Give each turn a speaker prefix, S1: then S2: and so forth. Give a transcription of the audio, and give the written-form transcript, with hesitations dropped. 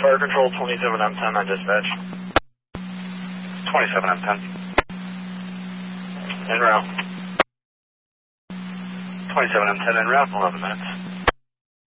S1: Fire Control 27M10 on dispatch.
S2: 27M10.
S1: En route.
S2: 27M10 en route, 11 minutes.